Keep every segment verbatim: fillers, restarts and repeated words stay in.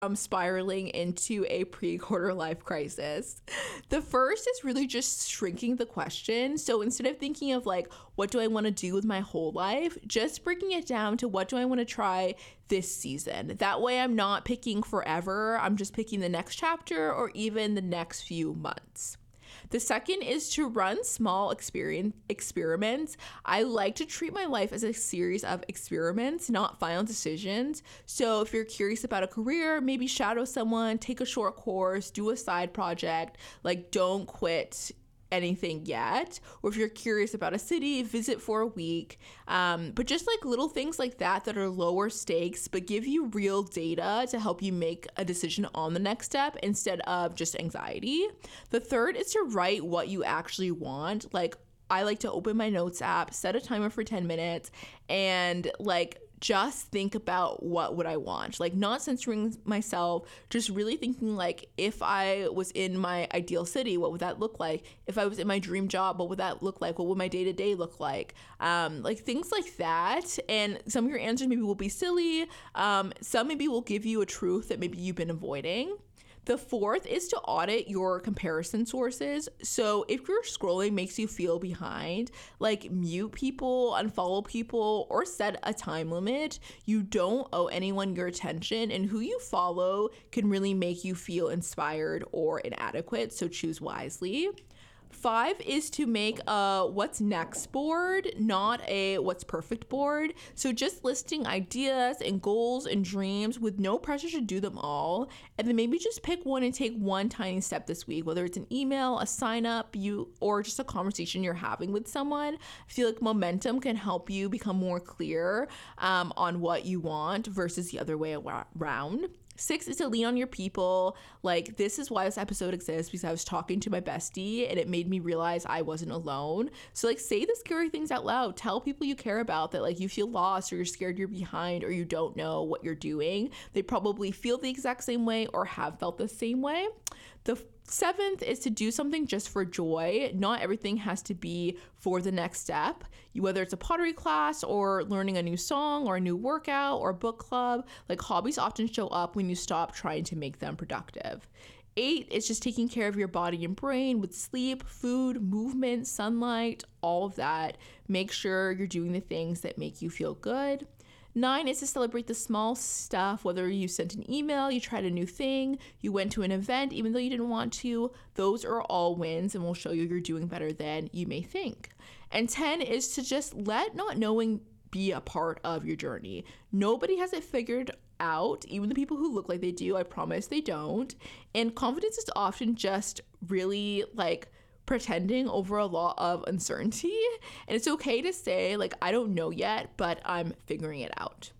I'm spiraling into a pre-quarter life crisis. The first is really just shrinking the question. So instead of thinking of like, what do I want to do with my whole life? Just breaking it down to what do I want to try this season? That way I'm not picking forever. I'm just picking the next chapter or even the next few months. The second is to run small experience experiments. I like to treat my life as a series of experiments, not final decisions. So if you're curious about a career, maybe shadow someone, take a short course, do a side project, like don't quit anything yet. Or if you're curious about a city, visit for a week. Um, but just like little things like that that are lower stakes but give you real data to help you make a decision on the next step instead of just anxiety. The third is to write what you actually want. Like I like to open my notes app, set a timer for ten minutes, and like just think about what would I want, like not censoring myself, just really thinking like if I was in my ideal city, what would that look like? If I was in my dream job, what would that look like? What would my day-to-day look like? Um, like things like that. And some of your answers maybe will be silly. Um, some maybe will give you a truth that maybe you've been avoiding. The fourth is to audit your comparison sources. So if your scrolling makes you feel behind, like mute people, unfollow people, or set a time limit. You don't owe anyone your attention, and who you follow can really make you feel inspired or inadequate, so choose wisely. Five is to make a what's next board, not a what's perfect board. So just listing ideas and goals and dreams with no pressure to do them all. And then maybe just pick one and take one tiny step this week, whether it's an email, a sign up, you or just a conversation you're having with someone. I feel like momentum can help you become more clear um, on what you want versus the other way around. Six is to lean on your people. Like, this is why this episode exists, because I was talking to my bestie and it made me realize I wasn't alone. So like, say the scary things out loud. Tell people you care about that like you feel lost or you're scared you're behind or you don't know what you're doing. They probably feel the exact same way or have felt the same way. The seventh is to do something just for joy. Not everything has to be for the next step. You, whether it's a pottery class or learning a new song or a new workout or a book club, like hobbies often show up when you stop trying to make them productive. Eight is just taking care of your body and brain with sleep, food, movement, sunlight, all of that. Make sure you're doing the things that make you feel good. Nine is to celebrate the small stuff, whether you sent an email, you tried a new thing, you went to an event even though you didn't want to. Those are all wins and will show you you're doing better than you may think. And ten is to just let not knowing be a part of your journey. Nobody has it figured out, even the people who look like they do. I promise they don't. And confidence is often just really like pretending over a lot of uncertainty, and it's okay to say like I don't know yet, but I'm figuring it out.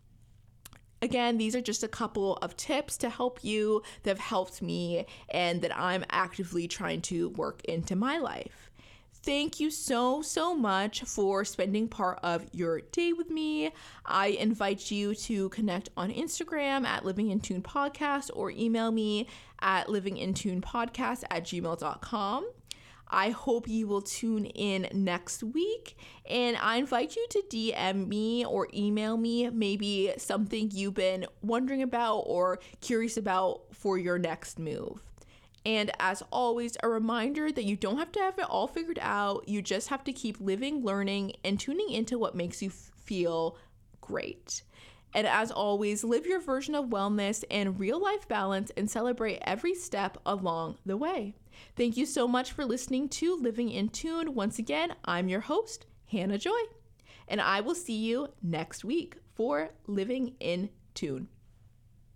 Again, these are just a couple of tips to help you that have helped me and that I'm actively trying to work into my life. Thank you so, so much for spending part of your day with me. I invite you to connect on Instagram at Living in Tune Podcast or email me at livingintunepodcast at gmail dot com. I hope you will tune in next week, and I invite you to D M me or email me maybe something you've been wondering about or curious about for your next move. And as always, a reminder that you don't have to have it all figured out. You just have to keep living, learning, and tuning into what makes you f- feel great. And as always, live your version of wellness and real life balance and celebrate every step along the way. Thank you so much for listening to Living in Tune. Once again, I'm your host, Hannah Joy, and I will see you next week for Living in Tune.